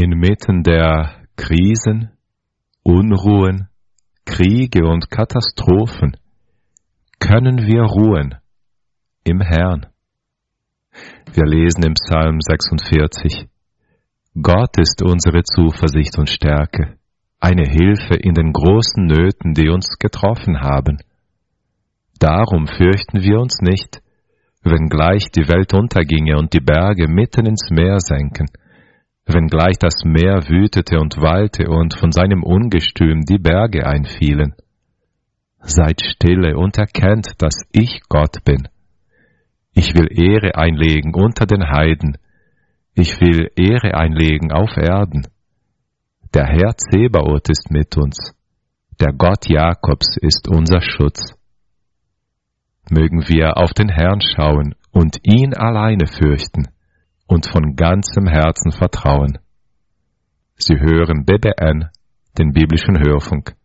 Inmitten der Krisen, Unruhen, Kriege und Katastrophen können wir ruhen im Herrn. Wir lesen im Psalm 46: Gott ist unsere Zuversicht und Stärke, eine Hilfe in den großen Nöten, die uns getroffen haben. Darum fürchten wir uns nicht, wenngleich die Welt unterginge und die Berge mitten ins Meer senken, wenngleich das Meer wütete und wallte und von seinem Ungestüm die Berge einfielen. Seid stille und erkennt, dass ich Gott bin. Ich will Ehre einlegen unter den Heiden, ich will Ehre einlegen auf Erden. Der Herr Zebaoth ist mit uns, der Gott Jakobs ist unser Schutz. Mögen wir auf den Herrn schauen und ihn alleine fürchten und von ganzem Herzen vertrauen. Sie hören BBN, den biblischen Hörfunk.